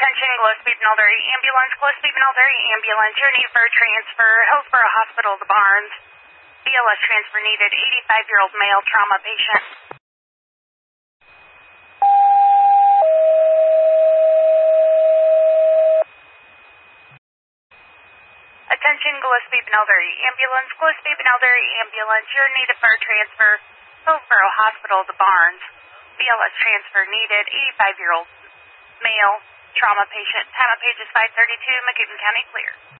Attention, Gillespie Benelderry Ambulance. Gillespie Benelderry Ambulance. Your need for a transfer. Hillsborough Hospital to Barnes. BLS transfer needed. 85-year-old male trauma patient. Attention, Gillespie Benelderry Ambulance. Gillespie Benelderry Ambulance. You're needed for a transfer. Hillsborough Hospital to Barnes. BLS transfer needed. 85-year-old male trauma patient. Time of page is 5:32. McGibbon County clear.